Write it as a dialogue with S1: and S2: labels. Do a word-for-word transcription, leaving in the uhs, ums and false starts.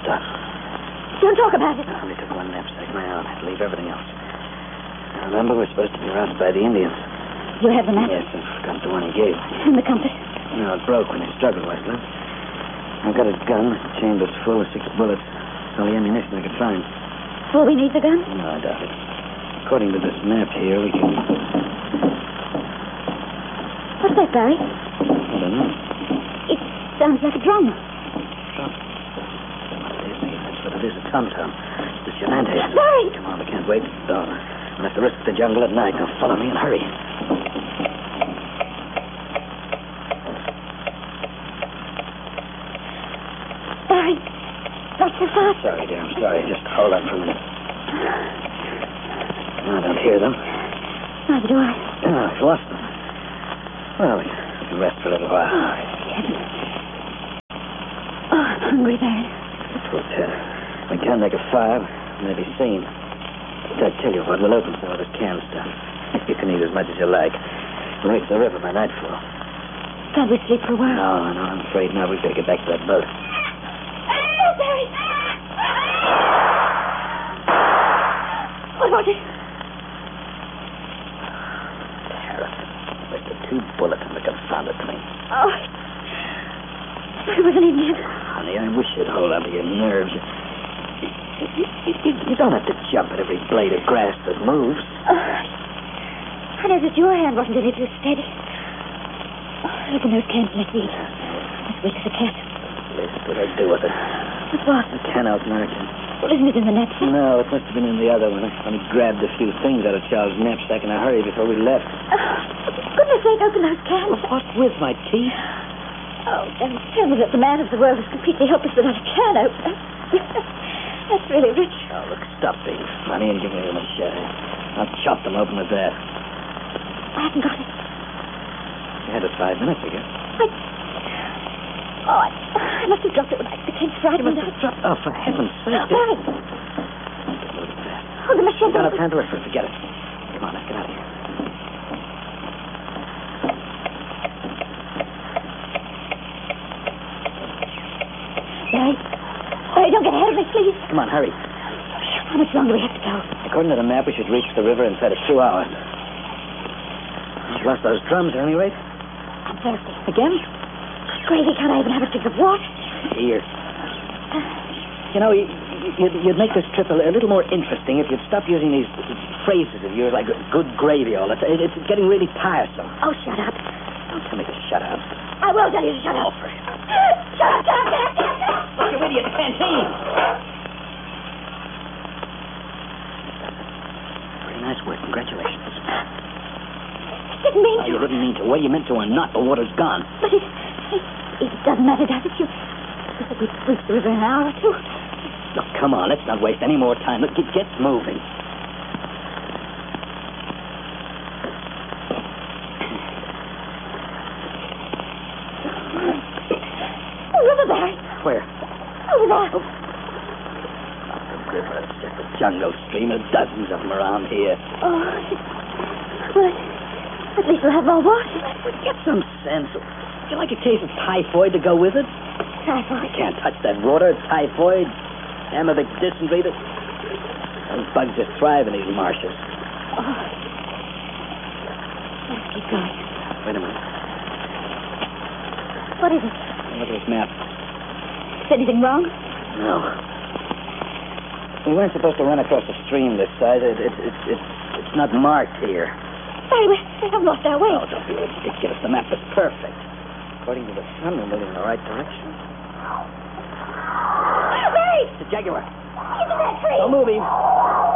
S1: done.
S2: Don't talk about it.
S1: I only took one knapsack, my own. I had to leave everything else. Now, remember, we're supposed to be routed by the Indians.
S2: You have the map?
S1: Yes, and forgot the one he gave me.
S2: And the compass?
S1: No, it broke when he struggled, Westland. I've got his gun. The chamber's full of six bullets. It's all the ammunition I could find.
S2: Will we need the gun?
S1: No, I doubt it. According to this map here, we can...
S2: What's that, Barry?
S1: I don't know.
S2: It sounds like a drum.
S1: Drum? That's what it is, a tom-tom. It's the Shenandoah.
S2: Barry!
S1: Come on, we can't wait. No, we'll have to risk the jungle at night. Now, follow me and hurry.
S2: Barry, not so fast.
S1: Sorry, dear, I'm sorry. Just hold on for a minute. No, I don't hear them.
S2: Neither do I.
S1: No, I've lost them. Well, we can rest for a little while.
S2: Oh, heaven. Oh, I'm hungry, Barry.
S1: But, uh, we can make a fire. Maybe seen. I tell you what, we'll open some of this canned stuff. You can eat as much as you like. We'll reach the river by nightfall.
S2: Can't we sleep for a while?
S1: No, no, I'm afraid now. We've got to get back to that boat.
S2: Oh, Barry! What was it?
S1: Parrot. With the two bullets in the confounded thing.
S2: Oh, it was an Indian.
S1: Honey, I wish you'd hold on to your nerves. You, you, you, you don't have to jump at every blade of grass that moves.
S2: Oh, I noticed your hand wasn't any too steady. Oh, look in those cans, let's eat. As weak as a cat.
S1: Yes, what did I do with it?
S2: What's what?
S1: The can opener.
S2: Well, isn't it in the knapsack?
S1: No, it must have been in the other one. I only grabbed a few things out of Charles' knapsack in a hurry before we left.
S2: Oh, for goodness sake, open those cans.
S1: Well, what with my teeth?
S2: Oh, don't tell me that the man of the world is completely helpless without a can opener. That's really rich.
S1: Oh, look, stop being funny and give me a machete. I'll chop them open with that.
S2: I haven't got it.
S1: You had it five minutes ago.
S2: I... Oh, I, I must have dropped it when I became frightened.
S1: You must have dropped... Oh, for heaven's sake.
S2: Oh, Barry. Oh, the machete.
S1: We don't have time to look for it. Forget it. Come on, let's get out of here.
S2: Barry. Barry, don't get ahead of me, please.
S1: Come on, hurry.
S2: How much longer do we have to go?
S1: According to the map, we should reach the river inside of two hours. You lost those drums at any rate?
S2: I'm thirsty.
S1: Again?
S2: Crazy, can't I even have a drink of water?
S1: Here. You know, you, you'd, you'd make this trip a, a little more interesting if you'd stop using these phrases of yours like good gravy all the time. It's getting really tiresome.
S2: Oh, shut up.
S1: Don't tell me to shut up.
S2: I will tell you to shut up.
S1: Alfred.
S2: Shut up, shut up, shut up, shut up.
S1: Look, you idiot, canteen. Very nice work. Congratulations.
S2: Didn't mean
S1: Oh,
S2: to.
S1: you didn't mean to. Whether you meant to or not, the water's gone.
S2: But it, it, it doesn't matter, does it? You, you said we'd reach the river in an hour or two.
S1: Look, come on. Let's not waste any more time. Look, get, get moving.
S2: The river, Barry.
S1: Where?
S2: Over there.
S1: Oh. Not the river. It's just a jungle stream. There are dozens of them around here.
S2: Oh, well, at least we'll have more water.
S1: Get some sense. Would you like a case of typhoid to go with it?
S2: Typhoid.
S1: You can't touch that water. It's typhoid. Amoebic dysentery. Those bugs just thrive in these marshes.
S2: Oh. Let's keep going.
S1: Wait a minute.
S2: What is it?
S1: Look at this map.
S2: Is anything wrong?
S1: No. We weren't supposed to run across the stream this side. It, it, it, it, it's not marked here.
S2: Barry, we, we haven't lost our way.
S1: Oh, don't be ridiculous. The map is perfect. According to the sun, we're moving in the right direction.
S2: Barry!
S1: It's a jaguar.
S2: He's in that tree.
S1: Don't move him.